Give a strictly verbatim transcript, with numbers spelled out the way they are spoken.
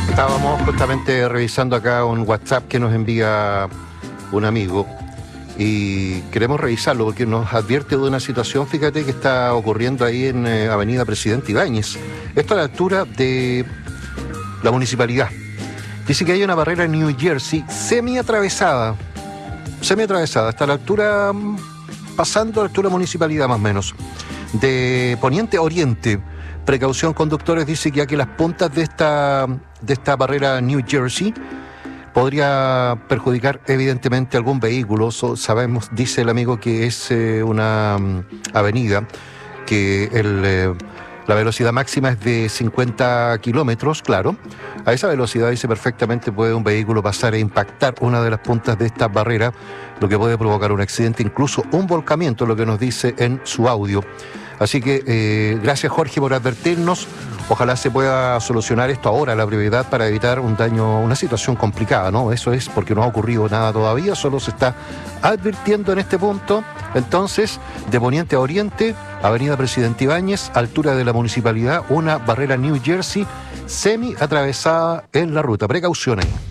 Estábamos justamente revisando acá un WhatsApp que nos envía un amigo y queremos revisarlo porque nos advierte de una situación, fíjate, que está ocurriendo ahí en eh, Avenida Presidente Ibáñez. Esto a la altura de la municipalidad. Dice que hay una barrera en New Jersey semi-atravesada, semi-atravesada, hasta la altura, pasando a la altura municipalidad más o menos, de poniente a oriente. Precaución, conductores, dice que ya que las puntas de esta, de esta barrera New Jersey podría perjudicar evidentemente algún vehículo. So, sabemos, dice el amigo, que es eh, una um, avenida que el, eh, la velocidad máxima es de cincuenta kilómetros, claro. A esa velocidad, dice, perfectamente puede un vehículo pasar e impactar una de las puntas de esta barrera, lo que puede provocar un accidente, incluso un volcamiento, lo que nos dice en su audio. Así que eh, gracias, Jorge, por advertirnos. Ojalá se pueda solucionar esto ahora a la brevedad para evitar un daño, una situación complicada, ¿no? Eso es porque no ha ocurrido nada todavía, solo se está advirtiendo en este punto. Entonces, de poniente a oriente, Avenida Presidente Ibáñez, altura de la municipalidad, una barrera New Jersey semi atravesada en la ruta. Precaución ahí.